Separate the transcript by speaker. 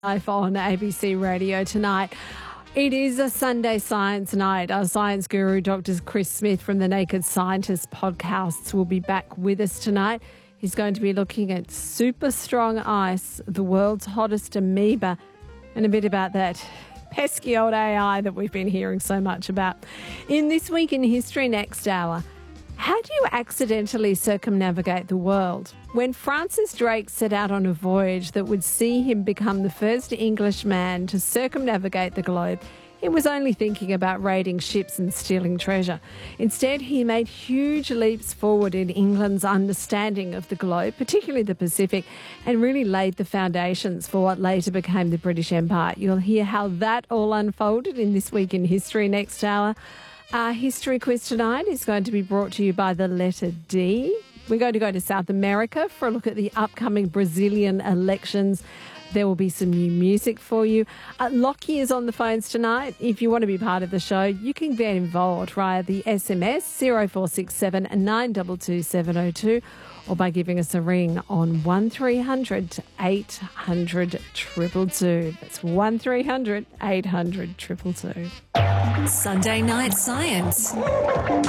Speaker 1: Live on ABC Radio tonight. It is a Sunday Science Night. Our science guru, Dr. Chris Smith from the Naked Scientist podcasts, will be back with us tonight. He's going to be looking at super strong ice, the world's hottest amoeba, and a bit about that pesky old AI that we've been hearing so much about. In This Week in History next hour, how do you accidentally circumnavigate the world? When Francis Drake set out on a voyage that would see him become the first Englishman to circumnavigate the globe, he was only thinking about raiding ships and stealing treasure. Instead, he made huge leaps forward in England's understanding of the globe, particularly the Pacific, and really laid the foundations for what later became the British Empire. You'll hear how that all unfolded in This Week in History next hour. Our history quiz tonight is going to be brought to you by the letter D. We're going to go to South America for a look at the upcoming Brazilian elections. There will be some new music for you. Lockie is on the phones tonight. If you want to be part of the show, you can get involved via the SMS 0467 922 702 or by giving us a ring on 1300 800 222. That's 1300 800 222.
Speaker 2: Sunday Night Science.